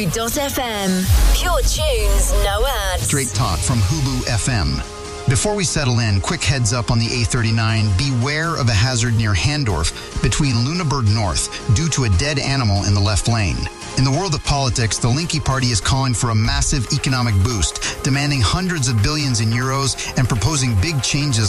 Hulu.fm. Pure tunes, no ads. Straight talk from Hulu FM. Before we settle in, quick heads up on the A39. Beware of a hazard near Handorf between Lüneburg North due to a dead animal in the left lane. In the world of politics, the Linky Party is calling for a massive economic boost, demanding hundreds of billions in euros and proposing big changes